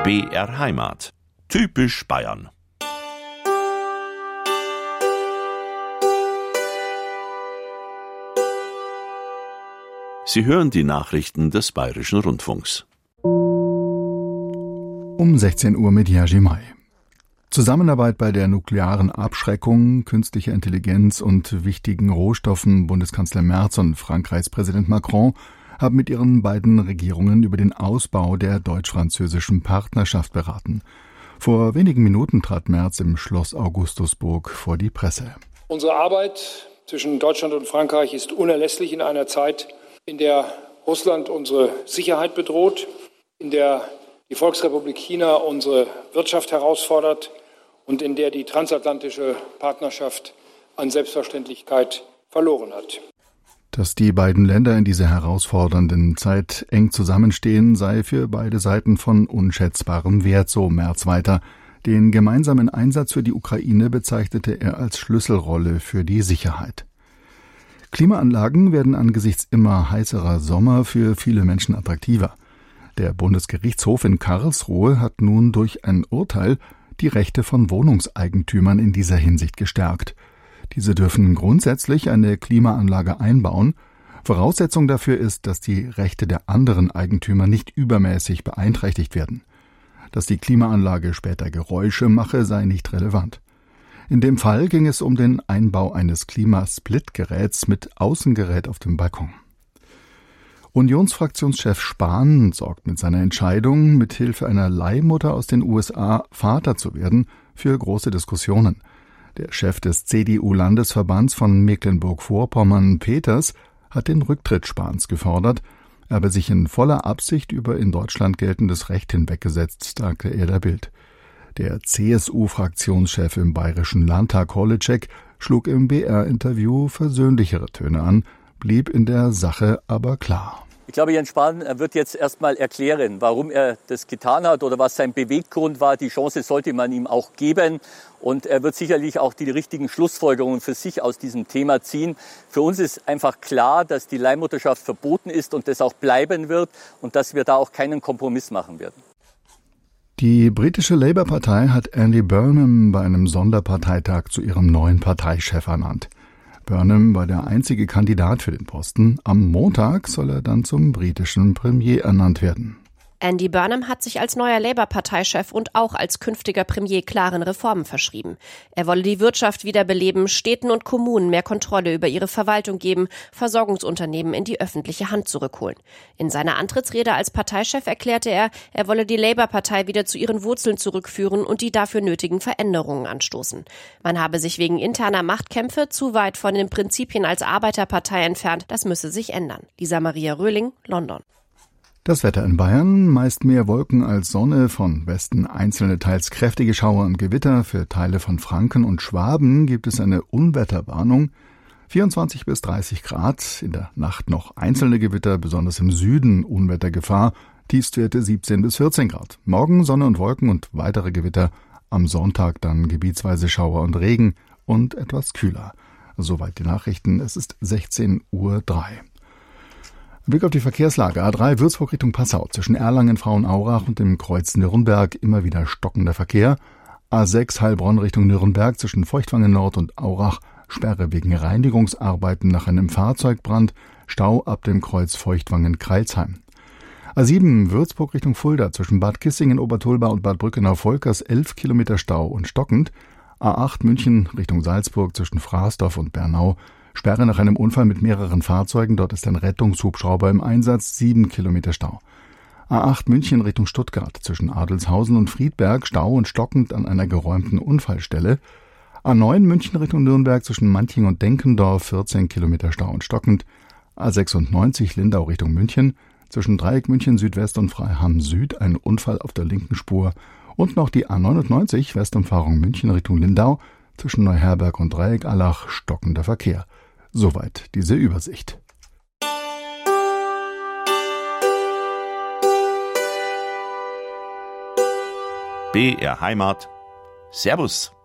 BR Heimat. Typisch Bayern. Sie hören die Nachrichten des Bayerischen Rundfunks. Um 16 Uhr mit Jerzy May. Zusammenarbeit bei der nuklearen Abschreckung, künstlicher Intelligenz und wichtigen Rohstoffen. Bundeskanzler Merz und Frankreichs Präsident Macron haben mit ihren beiden Regierungen über den Ausbau der deutsch-französischen Partnerschaft beraten. Vor wenigen Minuten trat Merz im Schloss Augustusburg vor die Presse. Unsere Arbeit zwischen Deutschland und Frankreich ist unerlässlich in einer Zeit, in der Russland unsere Sicherheit bedroht, in der die Volksrepublik China unsere Wirtschaft herausfordert und in der die transatlantische Partnerschaft an Selbstverständlichkeit verloren hat. Dass die beiden Länder in dieser herausfordernden Zeit eng zusammenstehen, sei für beide Seiten von unschätzbarem Wert, so Merz weiter. Den gemeinsamen Einsatz für die Ukraine bezeichnete er als Schlüsselrolle für die Sicherheit. Klimaanlagen werden angesichts immer heißerer Sommer für viele Menschen attraktiver. Der Bundesgerichtshof in Karlsruhe hat nun durch ein Urteil die Rechte von Wohnungseigentümern in dieser Hinsicht gestärkt. Diese dürfen grundsätzlich eine Klimaanlage einbauen. Voraussetzung dafür ist, dass die Rechte der anderen Eigentümer nicht übermäßig beeinträchtigt werden. Dass die Klimaanlage später Geräusche mache, sei nicht relevant. In dem Fall ging es um den Einbau eines Klimasplitgeräts mit Außengerät auf dem Balkon. Unionsfraktionschef Spahn sorgt mit seiner Entscheidung, mithilfe einer Leihmutter aus den USA Vater zu werden, für große Diskussionen. Der Chef des CDU-Landesverbands von Mecklenburg-Vorpommern, Peters, hat den Rücktritt Spahns gefordert. Er habe sich in voller Absicht über in Deutschland geltendes Recht hinweggesetzt, sagte er der Bild. Der CSU-Fraktionschef im Bayerischen Landtag, Holitschek, schlug im BR-Interview versöhnlichere Töne an, blieb in der Sache aber klar. Ich glaube, Jens Spahn wird jetzt erstmal erklären, warum er das getan hat oder was sein Beweggrund war. Die Chance sollte man ihm auch geben. Und er wird sicherlich auch die richtigen Schlussfolgerungen für sich aus diesem Thema ziehen. Für uns ist einfach klar, dass die Leihmutterschaft verboten ist und das auch bleiben wird und dass wir da auch keinen Kompromiss machen werden. Die britische Labour-Partei hat Andy Burnham bei einem Sonderparteitag zu ihrem neuen Parteichef ernannt. Burnham war der einzige Kandidat für den Posten. Am Montag soll er dann zum britischen Premier ernannt werden. Andy Burnham hat sich als neuer Labour-Parteichef und auch als künftiger Premier klaren Reformen verschrieben. Er wolle die Wirtschaft wiederbeleben, Städten und Kommunen mehr Kontrolle über ihre Verwaltung geben, Versorgungsunternehmen in die öffentliche Hand zurückholen. In seiner Antrittsrede als Parteichef erklärte er, er wolle die Labour-Partei wieder zu ihren Wurzeln zurückführen und die dafür nötigen Veränderungen anstoßen. Man habe sich wegen interner Machtkämpfe zu weit von den Prinzipien als Arbeiterpartei entfernt. Das müsse sich ändern. Lisa Maria Röhling, London. Das Wetter in Bayern, meist mehr Wolken als Sonne, von Westen einzelne teils kräftige Schauer und Gewitter. Für Teile von Franken und Schwaben gibt es eine Unwetterwarnung. 24 bis 30 Grad, in der Nacht noch einzelne Gewitter, besonders im Süden Unwettergefahr, Tiefstwerte 17 bis 14 Grad. Morgen Sonne und Wolken und weitere Gewitter, am Sonntag dann gebietsweise Schauer und Regen und etwas kühler. Soweit die Nachrichten, es ist 16:03 Uhr. Blick auf die Verkehrslage. A3 Würzburg Richtung Passau. Zwischen Erlangen, Frauenaurach und dem Kreuz Nürnberg immer wieder stockender Verkehr. A6 Heilbronn Richtung Nürnberg zwischen Feuchtwangen Nord und Aurach. Sperre wegen Reinigungsarbeiten nach einem Fahrzeugbrand. Stau ab dem Kreuz Feuchtwangen-Kreilsheim. A7 Würzburg Richtung Fulda zwischen Bad Kissingen, Obertulba und Bad Brückenau-Volkers 11 Kilometer Stau und stockend. A8 München Richtung Salzburg zwischen Fraßdorf und Bernau. Sperre nach einem Unfall mit mehreren Fahrzeugen. Dort ist ein Rettungshubschrauber im Einsatz. 7 Kilometer Stau. A8 München Richtung Stuttgart zwischen Adelshausen und Friedberg. Stau und stockend an einer geräumten Unfallstelle. A9 München Richtung Nürnberg zwischen Manching und Denkendorf. 14 Kilometer Stau und stockend. A96 Lindau Richtung München zwischen Dreieck München Südwest und Freiham Süd. Ein Unfall auf der linken Spur. Und noch die A99 Westumfahrung München Richtung Lindau zwischen Neuherberg und Dreieck-Allach stockender Verkehr. Soweit diese Übersicht. BR Heimat. Servus.